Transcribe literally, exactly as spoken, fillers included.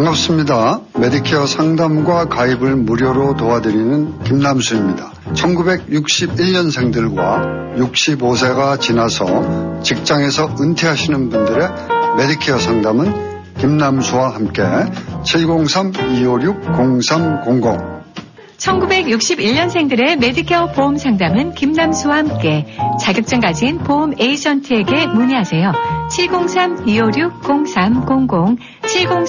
반갑습니다. 메디케어 상담과 가입을 무료로 도와드리는 김남수입니다. 천구백육십일 년생들과 육십오 세가 지나서 직장에서 은퇴하시는 분들의 메디케어 상담은 김남수와 함께 칠공삼 이오육 공삼공공 천구백육십일 년생들의 메디케어 보험 상담은 김남수와 함께 자격증 가진 보험 에이전트에게 문의하세요. 칠공삼 이오육 공삼공공 칠공삼